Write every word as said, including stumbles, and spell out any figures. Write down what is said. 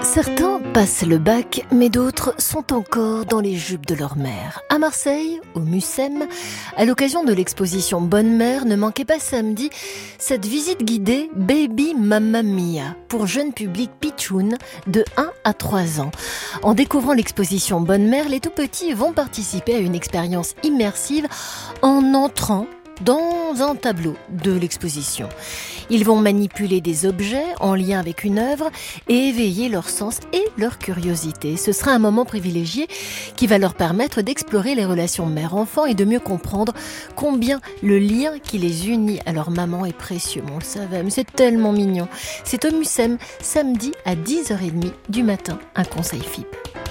Certains passent le bac, mais d'autres sont encore dans les jupes de leur mère. À Marseille, au Mucem, à l'occasion de l'exposition Bonne Mère, ne manquez pas samedi cette visite guidée Baby Mamma Mia pour jeunes publics pitchoun de un à trois ans. En découvrant l'exposition Bonne Mère, les tout-petits vont participer à une expérience immersive en entrant dans un tableau de l'exposition. Ils vont manipuler des objets en lien avec une œuvre et éveiller leur sens et leur curiosité. Ce sera un moment privilégié qui va leur permettre d'explorer les relations mère-enfant et de mieux comprendre combien le lien qui les unit à leur maman est précieux. On le savait, mais c'est tellement mignon. C'est au Mucem, samedi à dix heures trente du matin, un conseil F I P.